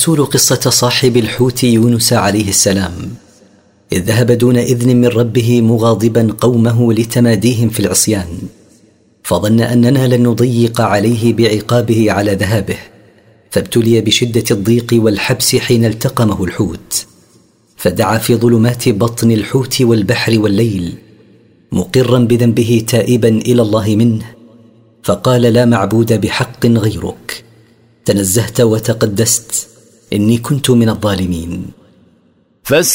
الرسول قصة صاحب الحوت يونس عليه السلام، إذ ذهب دون إذن من ربه مغاضبا قومه لتماديهم في العصيان، فظن أننا لن نضيق عليه بعقابه على ذهابه، فابتلي بشدة الضيق والحبس حين التقمه الحوت، فدعا في ظلمات بطن الحوت والبحر والليل مقرا بذنبه تائبا إلى الله منه، فقال: لا معبود بحق غيرك، تنزهت وتقدست، إني كنت من الظالمين.